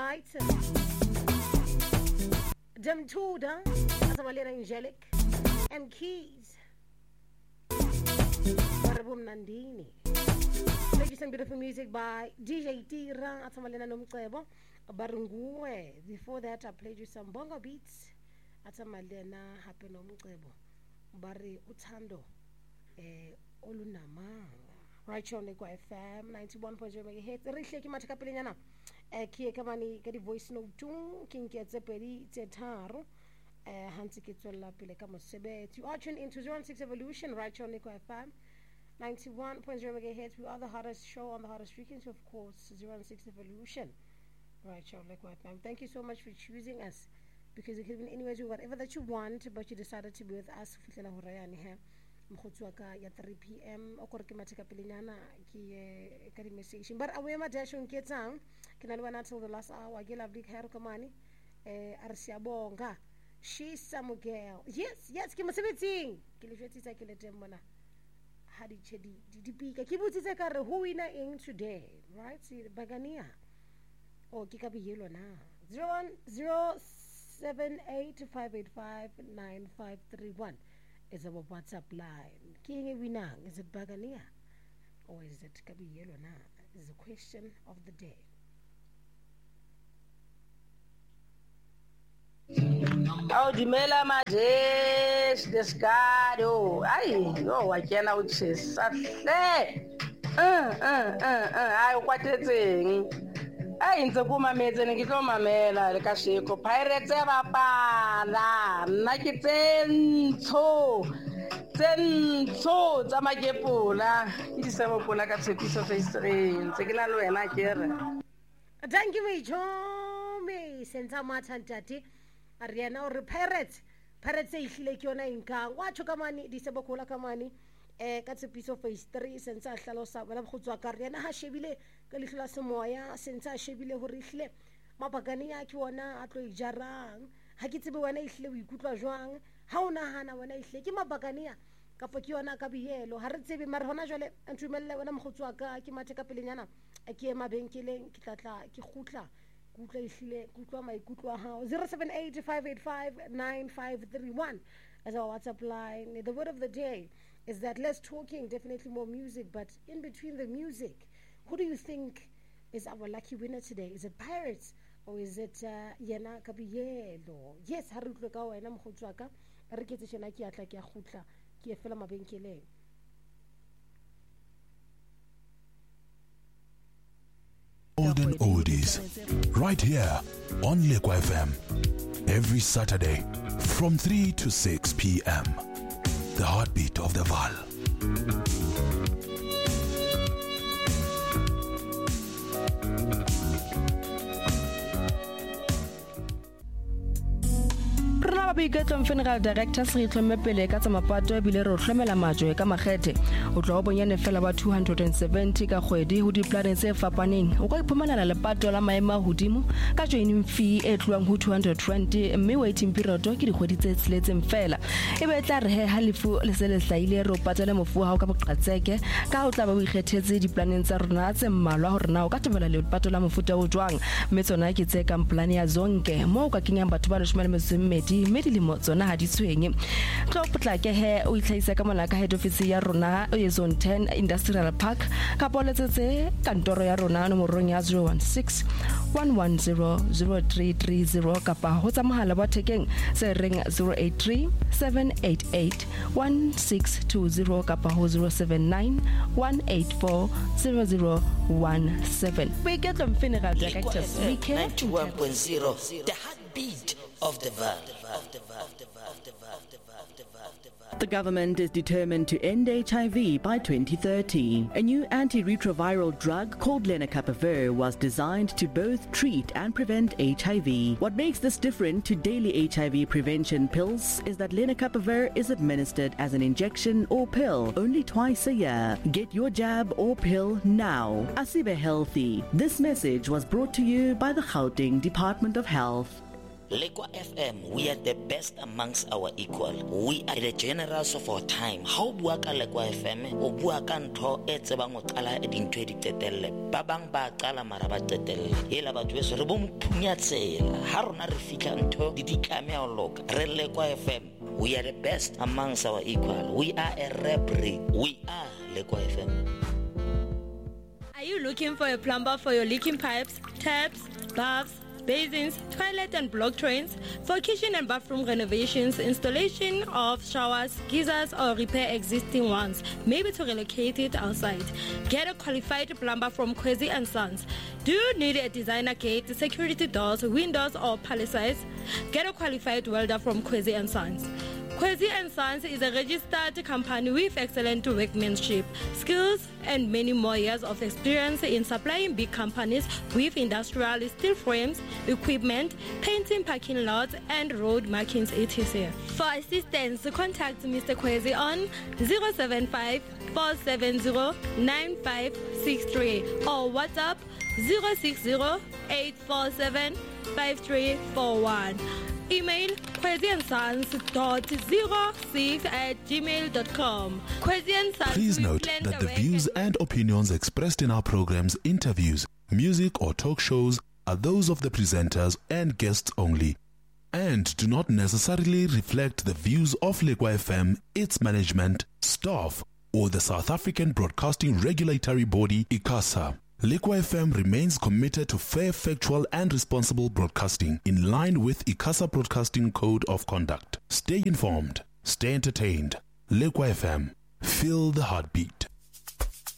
right. Demtuda, Asamalena Angelic, and Keys. Barabum Nandini. Thank you, some beautiful music by DJ Tira, Asamalena Nomcebo, Barungue. Before that, I played you some bongo beats. Asamalena Happy Nomcebo, Bari Utando, Olunama. Right here on Lekwa FM 91.0 MHz. Rihle ke mathaka pelenyana. Ke kamane ka di voice note ke nketse pedi tse tharo. Hantse ke tswela pele ka mosebetsi. You are tuned into 06 Evolution right here on Lekwa FM 91.0 MHz. We are the hottest show on the hottest frequency, of course, 06 Evolution right here on Lekwa FM. Thank you so much for choosing us, because you can anywhere do whatever that you want, but you decided to be with us. Fitlela ho rayane he. Mkhotsuaka ya 3 p.m. okore ke matheka pelenyana ke ka di message but awe ma dash on ketsang ke na le bana till the last hour ke lovely hair kamane are siyabonga she's some girl yes ke mosebetsing ke le jwetsa ke le teng mona ha di chedi di pika ke butsitse ka re who winner in today right bagania o ke ka biyelo na 0107858595531 is our WhatsApp line. King Winang, is it Bagania or is it Kabiyelo na? Is the question of the day. Oh, dimela majesh descado. Ay, yo, I can't out chase. I what it thing. Ay, ntse kuma metse ne ke tlo mamela le ka sheko pirates ba pana nna ke tsentso tsa makepola ke di sebopola ka tshepiso face train tse ke na le wena ke re thank you me senza matantati ariana or pirates e hlile ke yona inkang wa tsho kamane di sebokola kamane ka tshepiso face 3 senza hlalosa bana bgotswa ka riana ha shebile ka lihlola semoya senza shebile ho rihle mabakane ya ke wona a tlo ijarang ha ke tsebe wena ihle o ikutlwa jwang ha o nahana wena ihle ke mabakane ya ka fo ke yona ka biyelo ha re tsebe mare hona jwale ntumelle wena mgotswa ka ke mathe ka pelenyana ke ema benkeleng ke tlatla ke khutla kutla ihle kutlwa maikutlo ha 0785859531 as our WhatsApp line. The word of the day is that less talking, definitely more music, but in between the music, who do you think is our lucky winner today? Is it Pirates or is it Yena Kabiyelo? Yes, ha re utlwe ka wena mkhotswaka re ketse tshena ke atla ke a khutla ke fela mabenkeleng. Golden Oldies, right here on Lekwa FM, every Saturday from 3 to 6 p.m. The heartbeat of the Val. Boiketlo Funeral Director se itlhomepele ka tsa mapato e bile re tlhomela majwe ka magethe o tlo bonyane fela ba 270 ka kgwedi ho di planets e fapaneng o ka iphumanela lepato la maema hodimo ka joining fee e tluang ho 220 mme waiting period ke dikgwedi tse tsiletseng fela e be tla re ha lefu le se le hlaile re o patela mofu ha o ka boqatseke ka o tla ba o ikgethetse di planets tsa rona tse mmalwa hore na o ka tebela lepato la mofuta o jwang mme tsona ke tse ka plan ya zonke mo o ka kenyang batho ba 12 dilemo tsona ha di tshwenye tlo potlake he o itlhaisa ka mona ka head office ya rona o ye zone 10 industrial park ka poletsetse kantoro ya rona nomorong ya 016 1100330 kapa ho tsa mohala wa thekeng se reng 083 788 1620 kapa ho 079 184 0017 Boiketlo Funeral Directors we care 91.0 the heartbeat of the Val. The government is determined to end HIV by 2030. A new antiretroviral drug called lenacapavir was designed to both treat and prevent HIV. What makes this different to daily HIV prevention pills is that lenacapavir is administered as an injection or pill only twice a year. Get your jab or pill now. Asibe Healthy. This message was brought to you by the Gauteng Department of Health. Lekwa FM, we are the best amongst our equal. We are the generals of our time. How bua ka Lekwa FM? O bua ka ntho e tsebang o qala dintho di tetelle. Ba bang ba qala mara ba tetelle. Ela batho beso re bo mphunya tsela. Ha rona re fihla ntho di ditlame a loka. Re Lekwa FM. We are the best amongst our equal. We are a rap ring. We are Lekwa FM. Are you looking for a plumber for your leaking pipes, taps, baths, basins, toilet and block drains? For kitchen and bathroom renovations, installation of showers, geysers or repair existing ones, maybe to relocate it outside. Get a qualified plumber from Kwezi & Sons. Do you need a designer gate, security doors, windows or palisades? Get a qualified welder from Kwezi & Sons. Kwezi & Sons is a registered company with excellent workmanship, skills, and many more years of experience in supplying big companies with industrial steel frames, equipment, painting parking lots, and road markings, etc. For assistance, contact Mr. Kwezi on 075-470-9563 or WhatsApp 060-847-5341. Email kwezieandsons.06@gmail.com. Please note that the views and opinions expressed in our programs, interviews, music or talk shows are those of the presenters and guests only, and do not necessarily reflect the views of Lekwa FM, its management, staff, or the South African Broadcasting Regulatory Body, ICASA. Lekwa FM remains committed to fair, factual and responsible broadcasting in line with ICASA Broadcasting Code of Conduct. Stay informed, stay entertained. Lekwa FM, feel the heartbeat.